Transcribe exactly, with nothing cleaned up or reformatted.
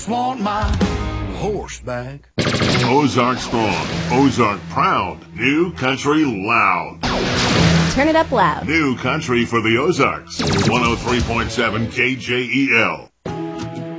Want my horseback. Ozark strong, Ozark proud, New Country loud. Turn it up loud. New Country for the Ozarks. one oh three point seven K J E L.